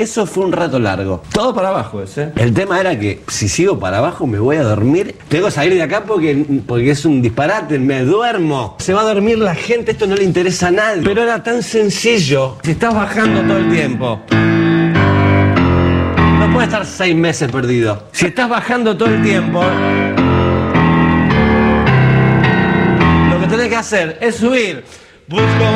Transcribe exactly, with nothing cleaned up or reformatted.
Eso fue un rato largo. Todo para abajo ese. El tema era que si sigo para abajo me voy a dormir. Tengo que salir de acá porque, porque es un disparate, me duermo. Se va a dormir la gente, esto no le interesa a nadie. Pero era tan sencillo. Si estás bajando todo el tiempo, no puedes estar seis meses perdido. Si estás bajando todo el tiempo, lo que tenés que hacer es subir. Busco